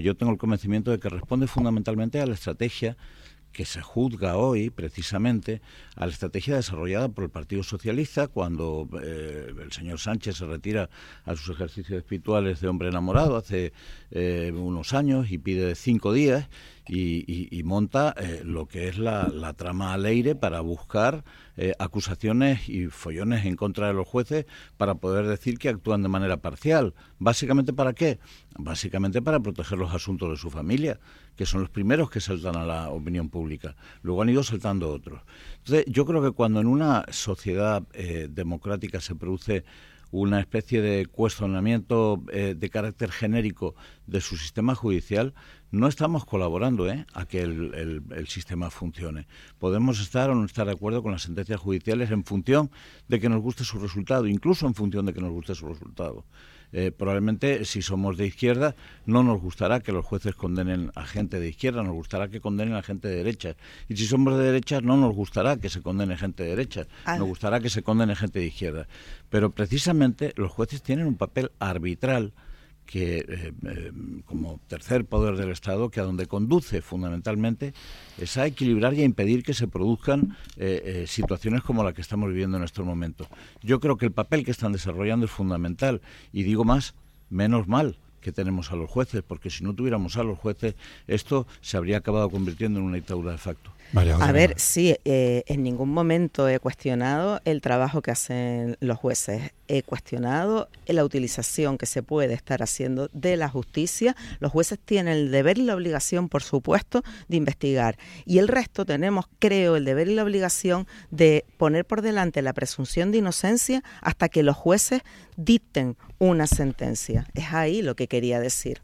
Yo tengo el convencimiento de que responde fundamentalmente a la estrategia que se juzga hoy, precisamente, a la estrategia desarrollada por el Partido Socialista cuando el señor Sánchez se retira a sus ejercicios espirituales de hombre enamorado hace unos años y pide 5 días y monta lo que es la trama Aleire para buscar acusaciones y follones en contra de los jueces para poder decir que actúan de manera parcial. ¿Básicamente para qué? Básicamente para proteger los asuntos de su familia, que son los primeros que saltan a la opinión pública. Luego han ido saltando otros. Entonces, yo creo que cuando en una sociedad democrática se produce una especie de cuestionamiento de carácter genérico de su sistema judicial, no estamos colaborando a que el sistema funcione. Podemos estar o no estar de acuerdo con las sentencias judiciales en función de que nos guste su resultado, incluso en función de que nos guste su resultado. Probablemente, si somos de izquierda, no nos gustará que los jueces condenen a gente de izquierda, nos gustará que condenen a gente de derecha. Y si somos de derecha, no nos gustará que se condene gente de derecha, nos gustará que se condene gente de izquierda. Pero precisamente los jueces tienen un papel arbitral que como tercer poder del Estado, que a donde conduce fundamentalmente es a equilibrar y a impedir que se produzcan situaciones como la que estamos viviendo en estos momentos. Yo creo que el papel que están desarrollando es fundamental y digo más, menos mal que tenemos a los jueces, porque si no tuviéramos a los jueces, esto se habría acabado convirtiendo en una dictadura de facto. A ver, sí, en ningún momento he cuestionado el trabajo que hacen los jueces. He cuestionado la utilización que se puede estar haciendo de la justicia. Los jueces tienen el deber y la obligación, por supuesto, de investigar. Y el resto tenemos, creo, el deber y la obligación de poner por delante la presunción de inocencia hasta que los jueces dicten una sentencia. Es ahí lo que quería decir.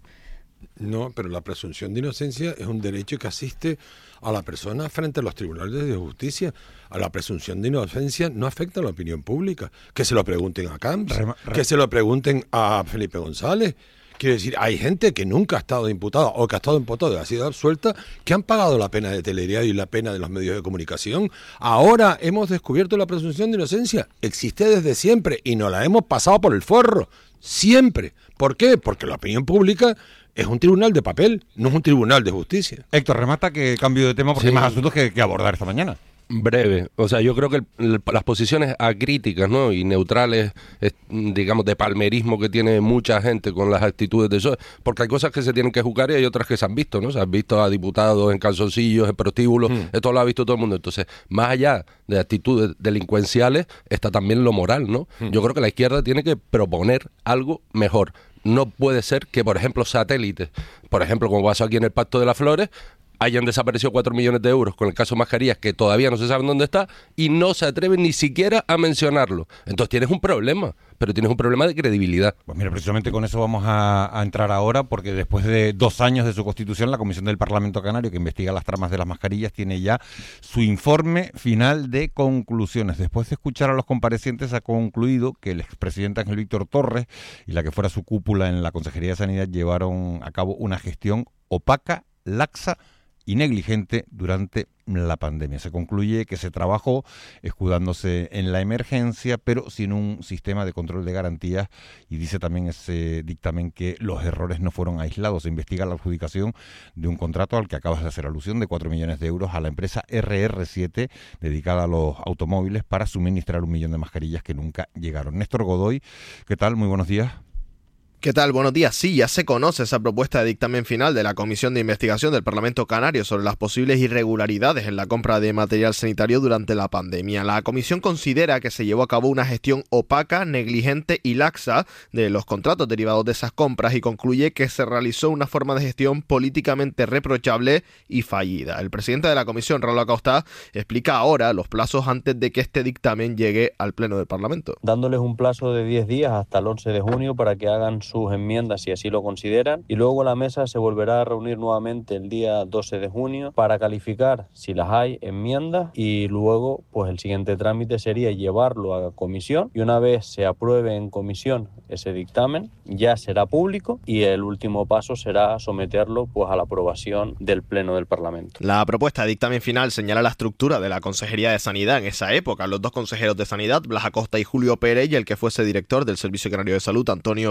No, pero la presunción de inocencia es un derecho que asiste a la persona frente a los tribunales de justicia. A la presunción de inocencia no afecta a la opinión pública. Que se lo pregunten a Camps, que se lo pregunten a Felipe González. Quiero decir, hay gente que nunca ha estado imputada o que ha estado imputada y ha sido absuelta, que han pagado la pena de telediario y la pena de los medios de comunicación. Ahora hemos descubierto la presunción de inocencia. Existe desde siempre y nos la hemos pasado por el forro. Siempre. ¿Por qué? Porque la opinión pública es un tribunal de papel, no es un tribunal de justicia. Héctor, remata que cambio de tema porque hay más asuntos que abordar esta mañana. Breve, o sea, yo creo que las posiciones acríticas, ¿no?, y neutrales, digamos, de palmerismo que tiene mucha gente con las actitudes de eso, porque hay cosas que se tienen que juzgar y hay otras que se han visto, ¿no? Se han visto a diputados en calzoncillos, en prostíbulos, esto lo ha visto todo el mundo. Entonces, más allá de actitudes delincuenciales, está también lo moral, ¿no? Yo creo que la izquierda tiene que proponer algo mejor. No puede ser que, por ejemplo, satélites, por ejemplo, como pasó aquí en el Pacto de las Flores, hayan desaparecido 4 millones de euros con el caso Mascarillas, que todavía no se sabe dónde está, y no se atreven ni siquiera a mencionarlo. Entonces tienes un problema, pero tienes un problema de credibilidad. Pues mira, precisamente con eso vamos a entrar ahora, porque después de 2 años de su constitución, la Comisión del Parlamento Canario, que investiga las tramas de las mascarillas, tiene ya su informe final de conclusiones. Después de escuchar a los comparecientes, ha concluido que el expresidente Ángel Víctor Torres y la que fuera su cúpula en la Consejería de Sanidad llevaron a cabo una gestión opaca, laxa y negligente durante la pandemia. Se concluye que se trabajó escudándose en la emergencia, pero sin un sistema de control de garantías, y dice también ese dictamen que los errores no fueron aislados. Se investiga la adjudicación de un contrato al que acabas de hacer alusión de 4 millones de euros a la empresa RR7, dedicada a los automóviles, para suministrar 1 millón de mascarillas que nunca llegaron. Néstor Godoy, ¿qué tal? Muy buenos días. ¿Qué tal? Buenos días. Sí, ya se conoce esa propuesta de dictamen final de la Comisión de Investigación del Parlamento Canario sobre las posibles irregularidades en la compra de material sanitario durante la pandemia. La comisión considera que se llevó a cabo una gestión opaca, negligente y laxa de los contratos derivados de esas compras y concluye que se realizó una forma de gestión políticamente reprochable y fallida. El presidente de la comisión, Raúl Acosta, explica ahora los plazos antes de que este dictamen llegue al Pleno del Parlamento. Dándoles un plazo de 10 días hasta el 11 de junio para que hagan sus enmiendas si así lo consideran, y luego la mesa se volverá a reunir nuevamente el día 12 de junio para calificar, si las hay, enmiendas, y luego pues el siguiente trámite sería llevarlo a comisión, y una vez se apruebe en comisión ese dictamen ya será público y el último paso será someterlo pues a la aprobación del Pleno del Parlamento. La propuesta de dictamen final señala la estructura de la Consejería de Sanidad en esa época. Los 2 consejeros de Sanidad, Blas Acosta y Julio Pérez, y el que fuese director del Servicio Canario de Salud, Antonio Olivera.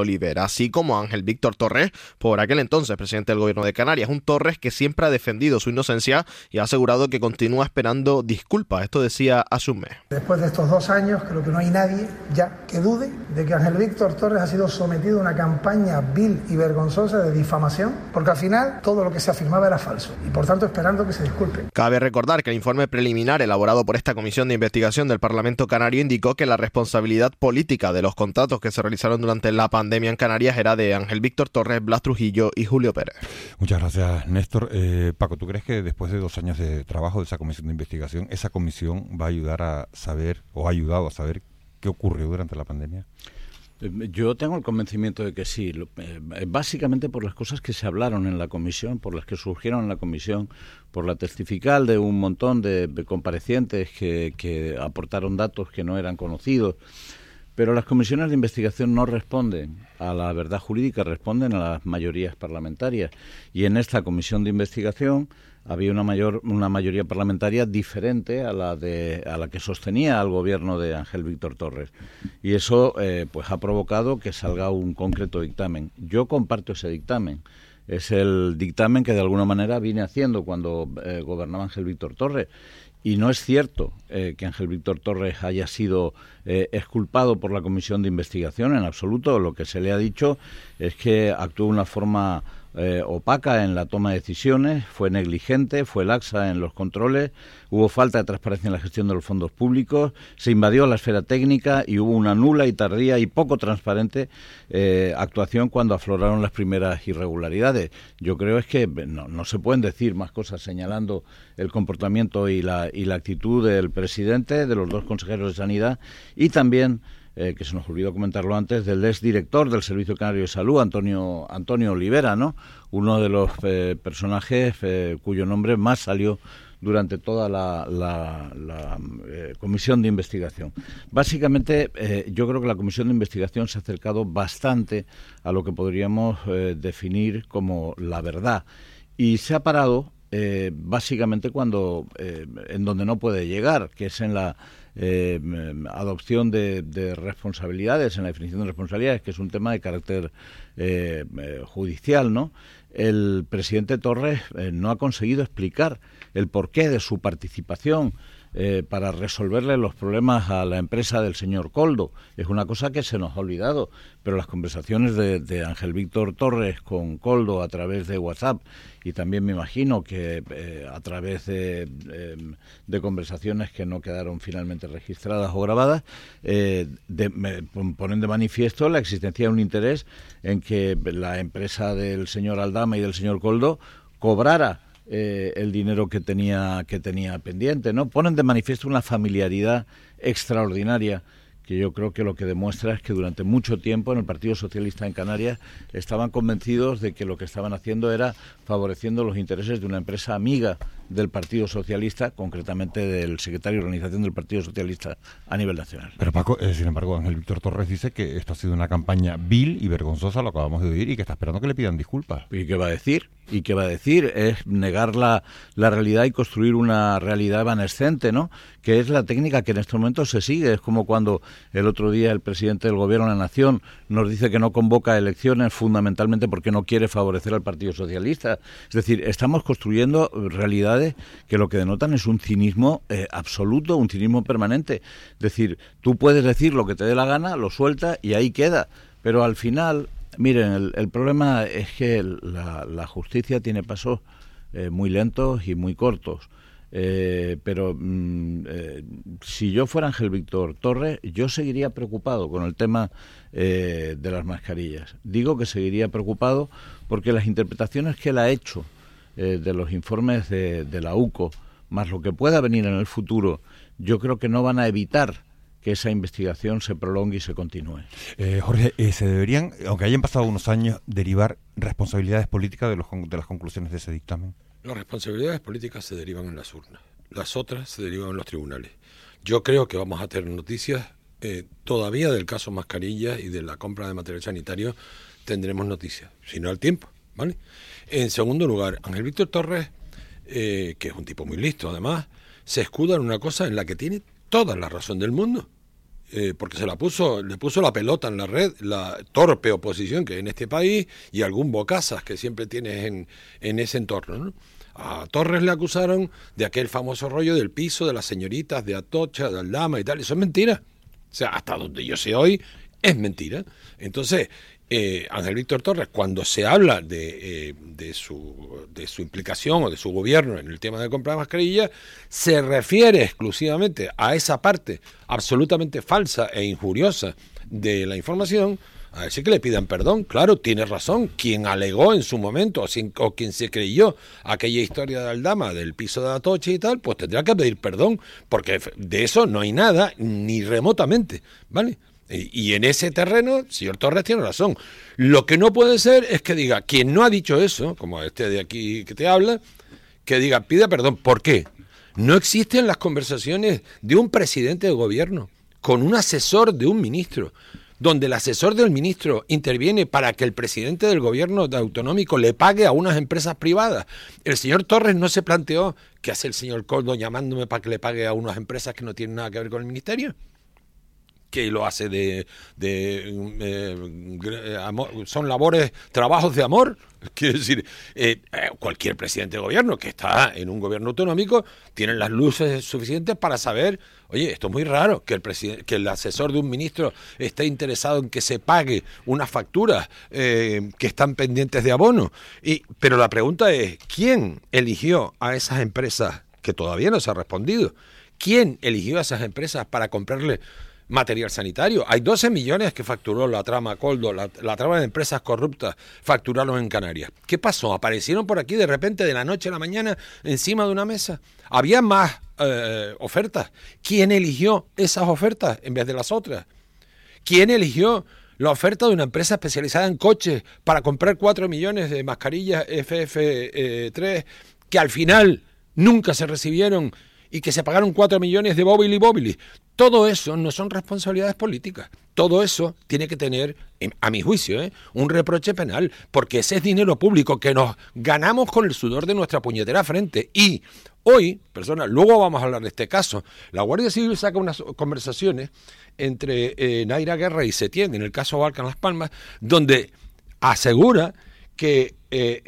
así como a Ángel Víctor Torres, por aquel entonces presidente del Gobierno de Canarias. Un Torres que siempre ha defendido su inocencia y ha asegurado que continúa esperando disculpas. Esto decía hace un mes. Después de estos 2 años, creo que no hay nadie ya que dude de que Ángel Víctor Torres ha sido sometido a una campaña vil y vergonzosa de difamación, porque al final todo lo que se afirmaba era falso y por tanto esperando que se disculpe. Cabe recordar que el informe preliminar elaborado por esta comisión de investigación del Parlamento Canario indicó que la responsabilidad política de los contratos que se realizaron durante la pandemia en Canarias era de Ángel Víctor Torres, Blas Trujillo y Julio Pérez. Muchas gracias, Néstor. Paco, ¿tú crees que después de 2 años de trabajo de esa comisión de investigación, esa comisión va a ayudar a saber, o ha ayudado a saber, qué ocurrió durante la pandemia? Yo tengo el convencimiento de que sí, básicamente por las cosas que se hablaron en la comisión, por las que surgieron en la comisión, por la testifical de un montón de comparecientes que aportaron datos que no eran conocidos. Pero las comisiones de investigación no responden a la verdad jurídica, responden a las mayorías parlamentarias. Y en esta comisión de investigación había una mayoría parlamentaria diferente a la que sostenía al gobierno de Ángel Víctor Torres. Y eso pues ha provocado que salga un concreto dictamen. Yo comparto ese dictamen. Es el dictamen que de alguna manera vine haciendo cuando gobernaba Ángel Víctor Torres. Y no es cierto que Ángel Víctor Torres haya sido exculpado por la comisión de investigación en absoluto. Lo que se le ha dicho es que actuó de una forma opaca en la toma de decisiones, fue negligente, fue laxa en los controles, hubo falta de transparencia en la gestión de los fondos públicos, se invadió la esfera técnica y hubo una nula y tardía y poco transparente actuación cuando afloraron las primeras irregularidades. Yo creo es que no se pueden decir más cosas señalando el comportamiento y la actitud del presidente, de los 2 consejeros de Sanidad y también que se nos olvidó comentarlo antes, del exdirector del Servicio Canario de Salud, Antonio Olivera, ¿no? Uno de los personajes cuyo nombre más salió durante toda la comisión de investigación. Básicamente, yo creo que la comisión de investigación se ha acercado bastante a lo que podríamos definir como la verdad y se ha parado básicamente cuando en donde no puede llegar, que es en la adopción de responsabilidades, en la definición de responsabilidades, que es un tema de carácter judicial, ¿no? El presidente Torres no ha conseguido explicar el porqué de su participación para resolverle los problemas a la empresa del señor Koldo. Es una cosa que se nos ha olvidado, pero las conversaciones de Ángel Víctor Torres con Koldo a través de WhatsApp y también me imagino que a través de conversaciones que no quedaron finalmente registradas o grabadas, ponen de manifiesto la existencia de un interés en que la empresa del señor Aldama y del señor Koldo cobrara el dinero que tenía pendiente, ¿no? Ponen de manifiesto una familiaridad extraordinaria que yo creo que lo que demuestra es que durante mucho tiempo en el Partido Socialista en Canarias estaban convencidos de que lo que estaban haciendo era favoreciendo los intereses de una empresa amiga del Partido Socialista, concretamente del secretario de organización del Partido Socialista a nivel nacional. Pero Paco, sin embargo, Ángel Víctor Torres dice que esto ha sido una campaña vil y vergonzosa, lo acabamos de oír, y que está esperando que le pidan disculpas. ¿Y qué va a decir? ¿Y qué va a decir? Es negar la realidad y construir una realidad evanescente, ¿no? Que es la técnica que en estos momentos se sigue. Es como cuando el otro día el presidente del Gobierno de la Nación nos dice que no convoca elecciones fundamentalmente porque no quiere favorecer al Partido Socialista. Es decir, estamos construyendo realidades que lo que denotan es un cinismo absoluto, un cinismo permanente. Es decir, tú puedes decir lo que te dé la gana, lo sueltas y ahí queda. Pero al final, miren, el problema es que la justicia tiene pasos muy lentos y muy cortos. Pero si yo fuera Ángel Víctor Torres, yo seguiría preocupado con el tema de las mascarillas. Digo que seguiría preocupado porque las interpretaciones que él ha hecho de los informes de la UCO, más lo que pueda venir en el futuro, yo creo que no van a evitar que esa investigación se prolongue y se continúe. Jorge, se deberían, aunque hayan pasado unos años, derivar responsabilidades políticas de las conclusiones de ese dictamen. Las responsabilidades políticas se derivan en las urnas, las otras se derivan en los tribunales. Yo creo que vamos a tener noticias todavía del caso mascarillas y de la compra de material sanitario, tendremos noticias, si no al tiempo, ¿vale? En segundo lugar, Ángel Víctor Torres, que es un tipo muy listo además, se escuda en una cosa en la que tiene toda la razón del mundo, porque le puso la pelota en la red, la torpe oposición que hay en este país y algún bocazas que siempre tienes en ese entorno, ¿no? A Torres le acusaron de aquel famoso rollo del piso de las señoritas de Atocha, de Aldama y tal. Eso es mentira. O sea, hasta donde yo sé hoy, es mentira. Entonces, Ángel Víctor Torres, cuando se habla de su implicación o de su gobierno en el tema de compra de mascarillas, se refiere exclusivamente a esa parte absolutamente falsa e injuriosa de la información. A decir que le pidan perdón, claro, tiene razón. Quien alegó en su momento o quien se creyó aquella historia de Aldama, del piso de Atocha y tal, pues tendrá que pedir perdón, porque de eso no hay nada, ni remotamente, ¿vale? Y en ese terreno, el señor Torres tiene razón. Lo que no puede ser es que diga, quien no ha dicho eso, como este de aquí que te habla, que diga, pida perdón. ¿Por qué? No existen las conversaciones de un presidente de gobierno con un asesor de un ministro, donde el asesor del ministro interviene para que el presidente del gobierno autonómico le pague a unas empresas privadas. El señor Torres no se planteó qué hace el señor Coldo llamándome para que le pague a unas empresas que no tienen nada que ver con el ministerio, que lo hace son labores, trabajos de amor. Quiero decir, cualquier presidente de gobierno que está en un gobierno autonómico tiene las luces suficientes para saber, oye, esto es muy raro, que el asesor de un ministro esté interesado en que se pague unas facturas que están pendientes de abono. Pero la pregunta es, ¿quién eligió a esas empresas, que todavía no se ha respondido? ¿Quién eligió a esas empresas para comprarle material sanitario? Hay 12 millones que facturó la trama Coldo, la trama de empresas corruptas facturaron en Canarias. ¿Qué pasó? ¿Aparecieron por aquí de repente de la noche a la mañana encima de una mesa? ¿Había más ofertas? ¿Quién eligió esas ofertas en vez de las otras? ¿Quién eligió la oferta de una empresa especializada en coches para comprar 4 millones de mascarillas FF3 que al final nunca se recibieron y que se pagaron 4 millones de bóbili? Todo eso no son responsabilidades políticas. Todo eso tiene que tener, a mi juicio, un reproche penal, porque ese es dinero público que nos ganamos con el sudor de nuestra puñetera frente. Y hoy, luego vamos a hablar de este caso, la Guardia Civil saca unas conversaciones entre Naira Guerra y Setién, en el caso Balcan Las Palmas, donde asegura que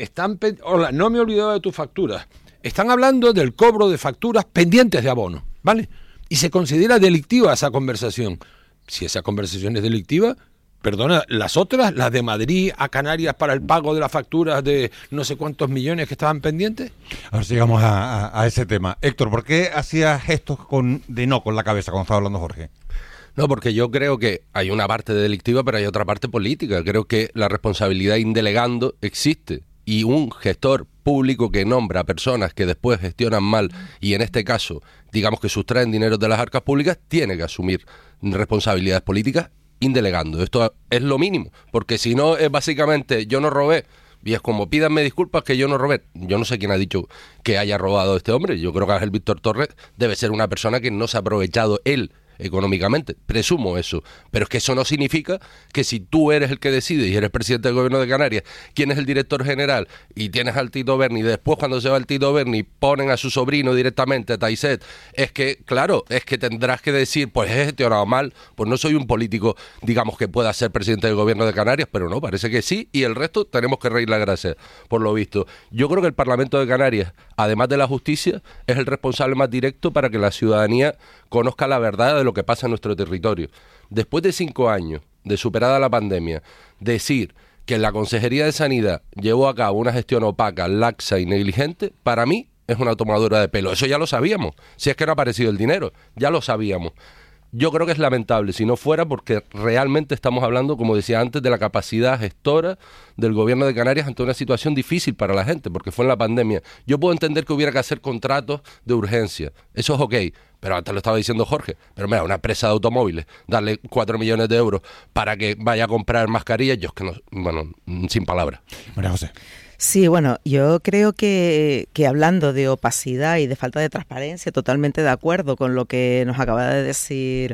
hola, no me he olvidado de tus facturas. Están hablando del cobro de facturas pendientes de abono, ¿vale? Y se considera delictiva esa conversación. Si esa conversación es delictiva, perdona, las otras, las de Madrid a Canarias para el pago de las facturas de no sé cuántos millones que estaban pendientes. Ahora sigamos a ese tema. Héctor, ¿por qué hacías gestos con la cabeza cuando estaba hablando Jorge? No, porque yo creo que hay una parte delictiva, pero hay otra parte política. Creo que la responsabilidad indelegando existe. Y un gestor público que nombra a personas que después gestionan mal y en este caso, digamos que sustraen dinero de las arcas públicas, tiene que asumir responsabilidades políticas indelegando. Esto es lo mínimo, porque si no es básicamente yo no robé y es como pídanme disculpas que yo no robé. Yo no sé quién ha dicho que haya robado este hombre. Yo creo que Ángel Víctor Torres debe ser una persona que no se ha aprovechado él económicamente, presumo eso, pero es que eso no significa que si tú eres el que decide y eres presidente del gobierno de Canarias, quién es el director general y tienes al Tito Berni, y después cuando se va el Tito Berni ponen a su sobrino directamente, a Taiset, es que claro, es que tendrás que decir, pues he gestionado mal, pues no soy un político, digamos, que pueda ser presidente del gobierno de Canarias, pero no, parece que sí, y el resto tenemos que reír la gracia, por lo visto. Yo creo que el Parlamento de Canarias, además de la justicia, es el responsable más directo para que la ciudadanía conozca la verdad de lo que pasa en nuestro territorio. Después de 5 años de superada la pandemia, decir que la Consejería de Sanidad llevó a cabo una gestión opaca, laxa y negligente, para mí es una tomadura de pelo. Eso ya lo sabíamos. Si es que no ha aparecido el dinero, ya lo sabíamos. Yo creo que es lamentable, si no fuera porque realmente estamos hablando, como decía antes, de la capacidad gestora del gobierno de Canarias ante una situación difícil para la gente, porque fue en la pandemia. Yo puedo entender que hubiera que hacer contratos de urgencia, eso es ok, pero antes lo estaba diciendo Jorge, pero mira, una empresa de automóviles, darle 4 millones de euros para que vaya a comprar mascarillas, yo es que no, bueno, sin palabras. María José. Sí, bueno, yo creo que hablando de opacidad y de falta de transparencia, totalmente de acuerdo con lo que nos acaba de decir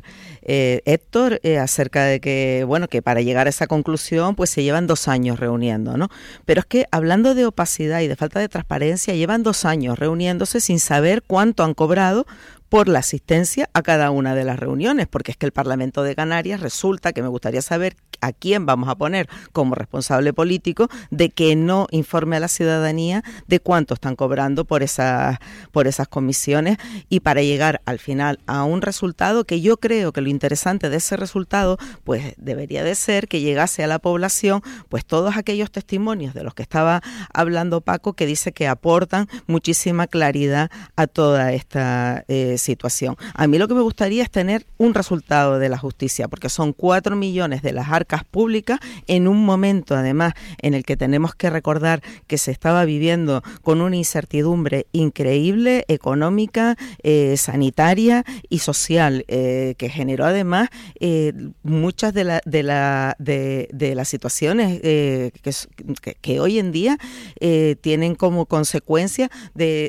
Héctor acerca de que, bueno, que para llegar a esa conclusión pues se llevan 2 años reuniendo, ¿no? Pero es que hablando de opacidad y de falta de transparencia, llevan 2 años reuniéndose sin saber cuánto han cobrado por la asistencia a cada una de las reuniones, porque es que el Parlamento de Canarias resulta que me gustaría saber a quién vamos a poner como responsable político de que no informe a la ciudadanía de cuánto están cobrando por esas comisiones, y para llegar al final a un resultado que yo creo que lo interesante de ese resultado pues debería de ser que llegase a la población pues todos aquellos testimonios de los que estaba hablando Paco, que dice que aportan muchísima claridad a toda esta situación. A mí lo que me gustaría es tener un resultado de la justicia, porque son 4 millones de las arcas públicas en un momento además en el que tenemos que recordar que se estaba viviendo con una incertidumbre increíble, económica, sanitaria y social, que generó además muchas de las situaciones que hoy en día tienen como consecuencia de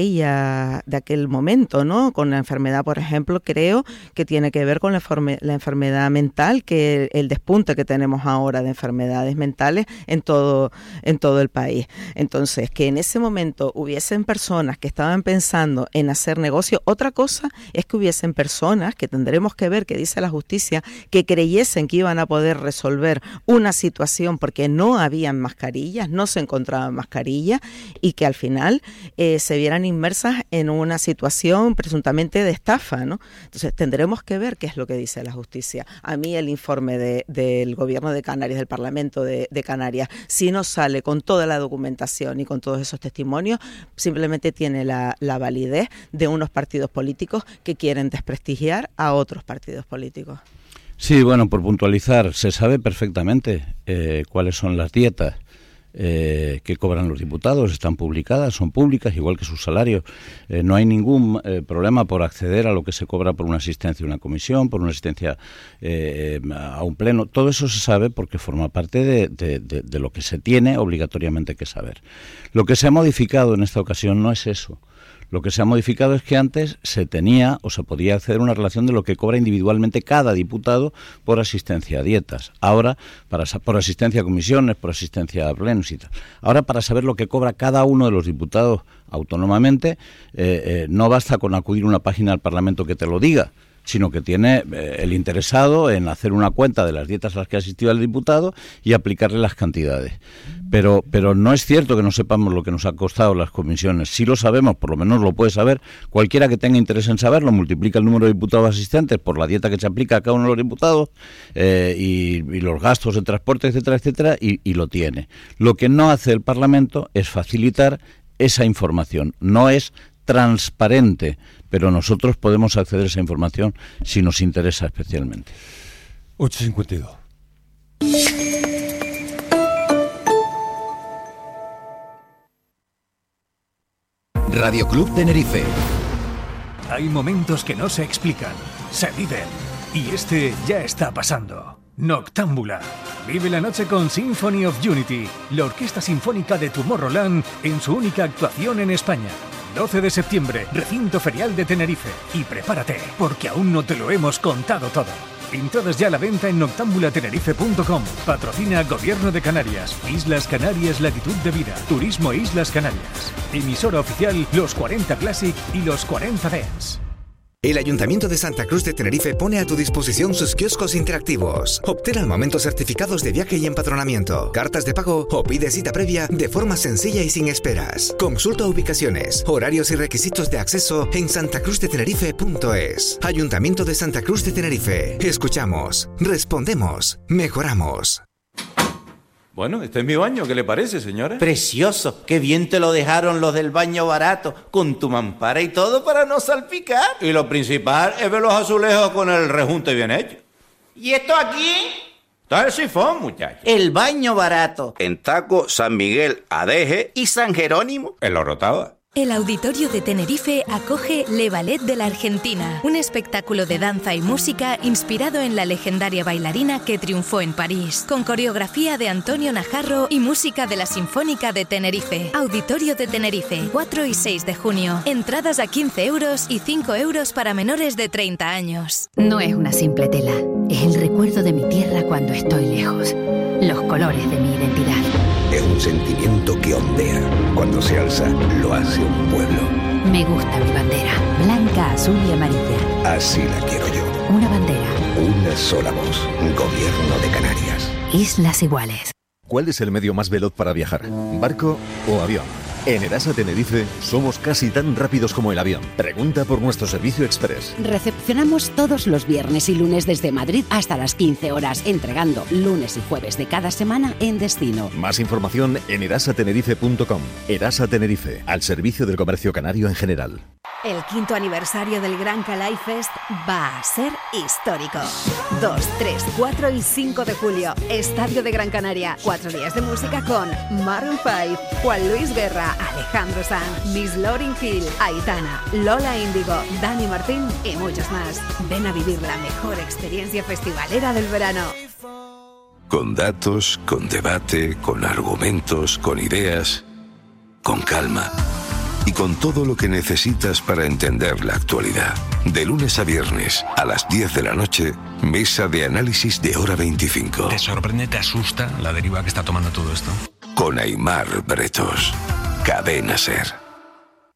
aquel momento, ¿no? Con la enfermedad, por ejemplo, creo que tiene que ver con la enfermedad mental, que el despunte que tenemos ahora de enfermedades mentales en todo el país. Entonces, que en ese momento hubiesen personas que estaban pensando en hacer negocio. Otra cosa es que hubiesen personas, que tendremos que ver, que dice la justicia, que creyesen que iban a poder resolver una situación porque no habían mascarillas, no se encontraban mascarillas, y que al final se vieran inmersas en una situación presuntamente de estafa, ¿no? Entonces, tendremos que ver qué es lo que dice la justicia. A mí el informe del Gobierno de Canarias, del Parlamento de Canarias, si no sale con toda la documentación y con todos esos testimonios, simplemente tiene la validez de unos partidos políticos que quieren desprestigiar a otros partidos políticos. Sí, bueno, por puntualizar, se sabe perfectamente cuáles son las dietas que cobran los diputados, están publicadas, son públicas, igual que sus salarios. No hay ningún problema por acceder a lo que se cobra por una asistencia a una comisión, por una asistencia a un pleno. Todo eso se sabe porque forma parte de lo que se tiene obligatoriamente que saber. Lo que se ha modificado en esta ocasión no es eso. Lo que se ha modificado es que antes se tenía o se podía acceder a una relación de lo que cobra individualmente cada diputado por asistencia a dietas. Ahora, por asistencia a comisiones, por asistencia a plenos y tal. Ahora, para saber lo que cobra cada uno de los diputados autónomamente, no basta con acudir a una página del Parlamento que te lo diga, sino que tiene el interesado en hacer una cuenta de las dietas a las que ha asistido el diputado y aplicarle las cantidades. Pero no es cierto que no sepamos lo que nos ha costado las comisiones. Sí lo sabemos, por lo menos lo puede saber cualquiera que tenga interés en saberlo. Multiplica el número de diputados asistentes por la dieta que se aplica a cada uno de los diputados y los gastos de transporte, etcétera, etcétera, y lo tiene. Lo que no hace el Parlamento es facilitar esa información. No es transparente, pero nosotros podemos acceder a esa información si nos interesa especialmente. 8:52. Radio Club Tenerife. Hay momentos que no se explican, se viven, y este ya está pasando. Noctámbula. Vive la noche con Symphony of Unity, la orquesta sinfónica de Tomorrowland en su única actuación en España. 12 de septiembre, recinto ferial de Tenerife. Y prepárate, porque aún no te lo hemos contado todo. Entradas ya a la venta en noctambulatenerife.com. Patrocina Gobierno de Canarias, Islas Canarias Latitud de Vida, Turismo Islas Canarias. Emisora oficial Los 40 Classic y Los 40 Dance. El Ayuntamiento de Santa Cruz de Tenerife pone a tu disposición sus kioscos interactivos. Obtén al momento certificados de viaje y empadronamiento, cartas de pago o pide cita previa de forma sencilla y sin esperas. Consulta ubicaciones, horarios y requisitos de acceso en santacruzdetenerife.es. Ayuntamiento de Santa Cruz de Tenerife. Escuchamos, respondemos, mejoramos. Bueno, este es mi baño, ¿qué le parece, señora? Precioso, qué bien te lo dejaron los del baño barato, con tu mampara y todo para no salpicar. Y lo principal es ver los azulejos con el rejunte bien hecho. ¿Y esto aquí? Esto es el sifón, muchacho. El baño barato. En Taco, San Miguel, Adeje y San Jerónimo. En Lo Rotava. El Auditorio de Tenerife acoge Le Ballet de la Argentina, un espectáculo de danza y música inspirado en la legendaria bailarina que triunfó en París, con coreografía de Antonio Najarro y música de la Sinfónica de Tenerife. Auditorio de Tenerife, 4 y 6 de junio. Entradas a 15 euros y 5 euros para menores de 30 años. No es una simple tela, es el recuerdo de mi tierra cuando estoy lejos, los colores de mi identidad. Es un sentimiento que ondea. Cuando se alza, lo hace un pueblo. Me gusta mi bandera, blanca, azul y amarilla. Así la quiero yo. Una bandera. Una sola voz. Gobierno de Canarias. Islas Iguales. ¿Cuál es el medio más veloz para viajar? ¿Barco o avión? En Erasa Tenerife somos casi tan rápidos como el avión. Pregunta por nuestro servicio express. Recepcionamos todos los viernes y lunes desde Madrid hasta las 15 horas, entregando lunes y jueves de cada semana en destino. Más información en erasatenerife.com. Erasa Tenerife, al servicio del comercio canario en general. El 5º aniversario del Gran Calais Fest va a ser histórico. 2, 3, 4 y 5 de julio, Estadio de Gran Canaria. 4 días de música con Maroon 5, Juan Luis Guerra, Alejandro Sanz, Miss Lauryn Hill, Aitana, Lola Índigo, Dani Martín y muchos más. Ven a vivir la mejor experiencia festivalera del verano. Con datos, con debate, con argumentos, con ideas, con calma. Y con todo lo que necesitas para entender la actualidad. De lunes a viernes, a las 10 de la noche, mesa de análisis de Hora 25. ¿Te sorprende, te asusta la deriva que está tomando todo esto? Con Aimar Bretos. Cadena SER.